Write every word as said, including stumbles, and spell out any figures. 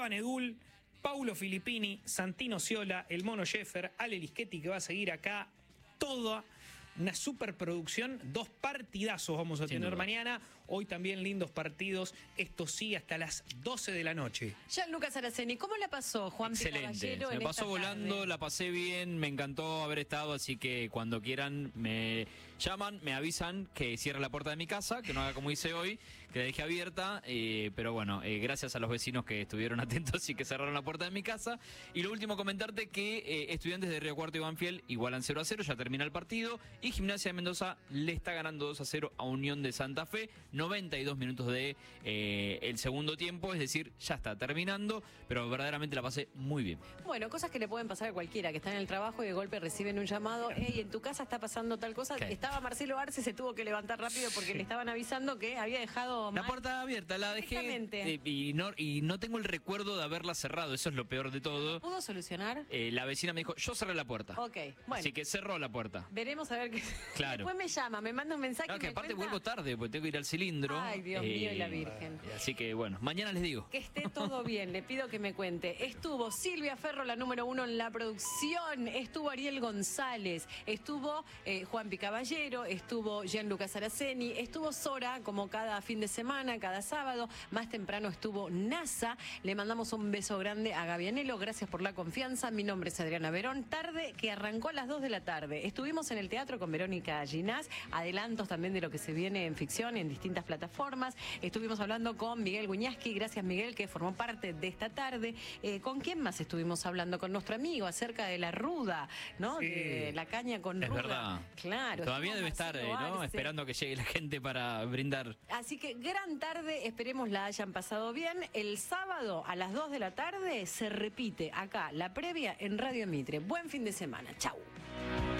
Gustavo Nedul, Paulo Filippini, Santino Ciola, el Mono Sheffer, Ale Lischetti, que va a seguir acá. Toda una superproducción, dos partidazos vamos a Sin tener duda. mañana. Hoy también lindos partidos. Esto sí, hasta las doce de la noche. Gianluca Saraceni, ¿cómo la pasó Juan Excelente, Caballero me en pasó esta volando, tarde? la pasé bien, me encantó haber estado, así que cuando quieran me llaman, me avisan que cierre la puerta de mi casa, que no haga como hice hoy, que la dejé abierta, eh, pero bueno, eh, gracias a los vecinos que estuvieron atentos y que cerraron la puerta de mi casa. Y lo último, comentarte que eh, Estudiantes de Río Cuarto y Banfield igualan cero a cero, ya termina el partido, y Gimnasia de Mendoza le está ganando dos a cero a Unión de Santa Fe, noventa y dos minutos de eh, el segundo tiempo, es decir, ya está terminando, pero verdaderamente la pasé muy bien. Bueno, cosas que le pueden pasar a cualquiera, que está en el trabajo y de golpe reciben un llamado, hey, en tu casa está pasando tal cosa. ¿Qué? Estaba Marcelo Arce, se tuvo que levantar rápido porque le estaban avisando que había dejado La mal. puerta abierta, la dejé Exactamente. eh, y, no, y no tengo el recuerdo de haberla cerrado, eso es lo peor de todo. ¿Pudo solucionar? Eh, la vecina me dijo, yo cerré la puerta. Ok, bueno. Así que cerró la puerta. Veremos a ver qué. Claro. Después me llama, me manda un mensaje. No, y que me aparte cuenta vuelvo tarde, porque tengo que ir al cilindro. Ay, Dios mío, y la Virgen. Así que bueno, mañana les digo. Que esté todo bien, le pido que me cuente. Estuvo Silvia Ferro, la número uno en la producción, estuvo Ariel González, estuvo eh, Juan Caballero, estuvo Gianluca Saraceni, estuvo Sora, como cada fin de semana, cada sábado. Más temprano estuvo NASA. Le mandamos un beso grande a Gavianelo, gracias por la confianza. Mi nombre es Adriana Verón. Tarde que arrancó a las dos de la tarde. Estuvimos en el teatro con Verónica Ginás, adelantos también de lo que se viene en ficción en distintas plataformas. Estuvimos hablando con Miguel Guñasqui, gracias Miguel, que formó parte de esta tarde. Eh, ¿Con quién más estuvimos hablando? Con nuestro amigo acerca de la ruda, ¿no? Sí. De la caña con Es ruda. verdad. Claro. Todavía estuvo debe estar, eh, Marcelo ¿no? Arce. Esperando que llegue la gente para brindar. Así que gran tarde, esperemos la hayan pasado bien. El sábado a las dos de la tarde se repite acá la previa en Radio Mitre. Buen fin de semana. Chau.